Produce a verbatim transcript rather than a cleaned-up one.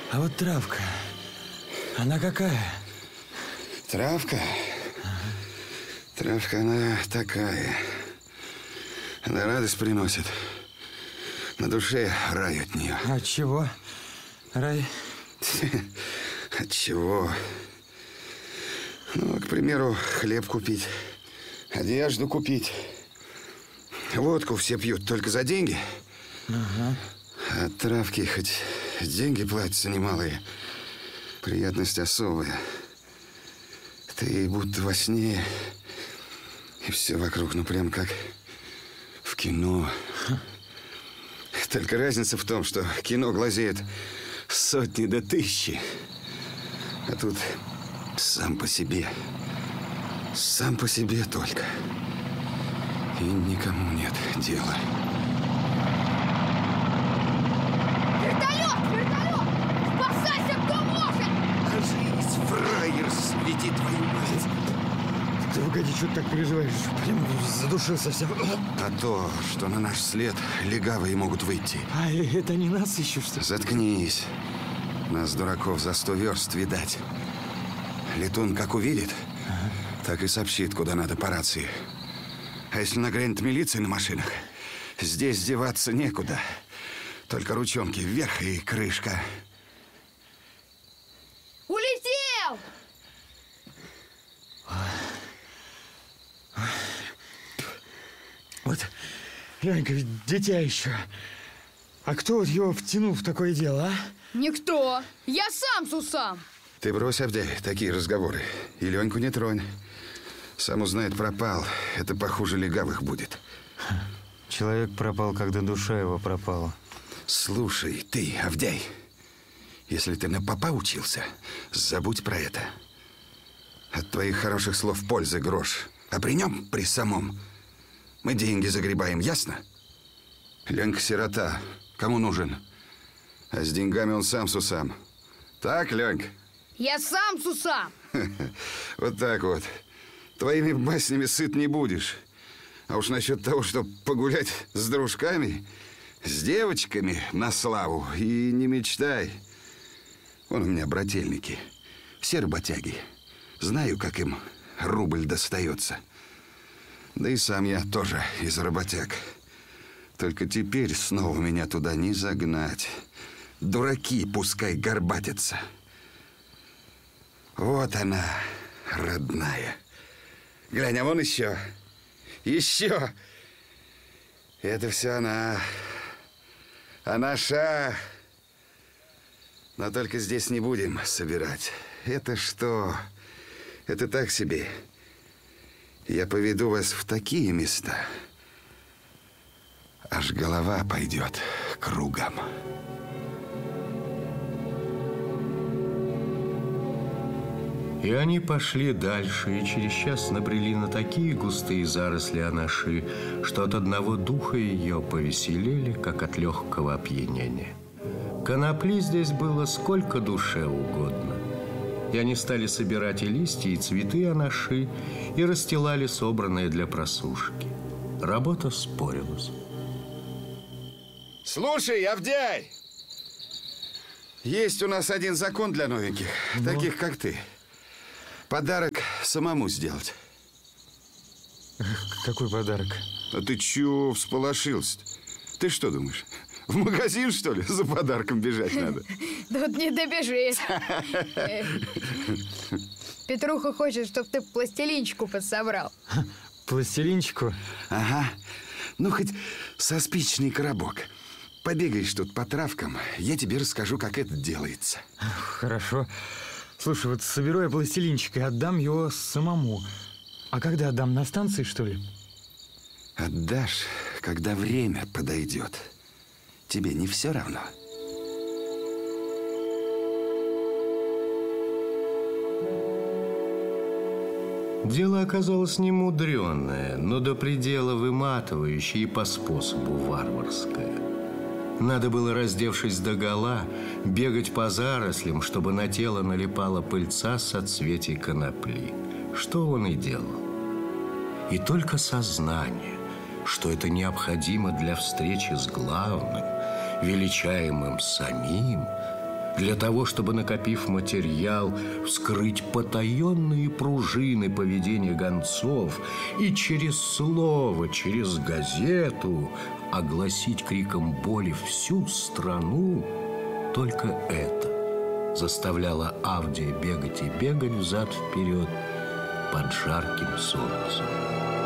А вот травка, она какая? Травка? Ага. Травка, она такая. Она радость приносит. На душе рай от нее. От чего рай? От чего? Ну, к примеру, хлеб купить, одежду купить. Водку все пьют только за деньги. Ага. А от травки хоть деньги платятся немалые, приятность особая. Ты будто во сне, и все вокруг, ну прям как в кино. Только разница в том, что кино глазеет сотни до тысячи, а тут сам по себе. Сам по себе только. И никому нет дела. Вертолет! Вертолет! Спасайся, кто может! Ложись, фраер, свети твою мать! Ты погоди, что ты так переживаешь? Прям задушил совсем. А то, что на наш след легавые могут выйти. А это не нас еще, что ли? Заткнись. Нас, дураков, за сто верст видать. Летун как увидит, ага, так и сообщит, куда надо по рации. А если нагрянет милиция на машинах, здесь деваться некуда. Только ручонки вверх и крышка. Улетел! Вот, Ленька, ведь дитя еще. А кто вот его втянул в такое дело, а? Никто. Я сам с усам. Ты брось, Авдей, такие разговоры. И Леньку не тронь. Сам узнает, пропал. Это похуже легавых будет. Человек пропал, когда душа его пропала. Слушай, ты, Авдей, если ты на попа учился, забудь про это. От твоих хороших слов пользы грош. А при нем, при самом, мы деньги загребаем, ясно? Ленька сирота, кому нужен? А с деньгами он сам с усам. Так, Ленька? Я сам с усам. Вот так вот. Твоими баснями сыт не будешь. А уж насчет того, чтобы погулять с дружками, с девочками на славу, и не мечтай. Вон у меня брательники, все работяги. Знаю, как им рубль достается. Да и сам я тоже из работяг. Только теперь снова меня туда не загнать. Дураки пускай горбатятся. Вот она, родная. Глянь, а вон еще. Еще. Это все она. Она ша. Но только здесь не будем собирать. Это что? Это так себе. Я поведу вас в такие места. Аж голова пойдет кругом. И они пошли дальше, и через час набрели на такие густые заросли анаши, что от одного духа ее повеселели, как от легкого опьянения. Конопли здесь было сколько душе угодно. И они стали собирать и листья, и цветы анаши, и расстилали собранные для просушки. Работа спорилась. Слушай, Авдей! Есть у нас один закон для новеньких, ну? Таких, как ты. Подарок самому сделать. Какой подарок? А ты чё всполошился-то? Ты что думаешь, в магазин, что ли, за подарком бежать надо? Тут не добежишь. Петруха хочет, чтобы ты пластилинчику подсобрал. Пластилинчику? Ага. Ну, хоть со спичечный коробок. Побегаешь тут по травкам, я тебе расскажу, как это делается. Хорошо. Слушай, вот соберу я пластилинчик и отдам его самому. А когда отдам, на станции, что ли? Отдашь, когда время подойдет. Тебе не все равно? Дело оказалось немудреное, но до предела выматывающее и по способу варварское. Надо было, раздевшись догола, бегать по зарослям, чтобы на тело налипала пыльца соцветий конопли. Что он и делал. И только сознание, что это необходимо для встречи с главным, величаемым самим, Для того, чтобы, накопив материал, вскрыть потаенные пружины поведения гонцов и через слово, через газету огласить криком боли всю страну, только это заставляло Авдия бегать и бегать взад-вперед под жарким солнцем.